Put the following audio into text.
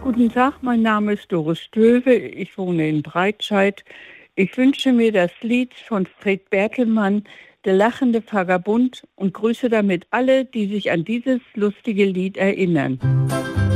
Guten Tag, mein Name ist Doris Stöwe, ich wohne in Breitscheid. Ich wünsche mir das Lied von Fred Berkelmann, Der lachende Vagabund, und grüße damit alle, die sich an dieses lustige Lied erinnern.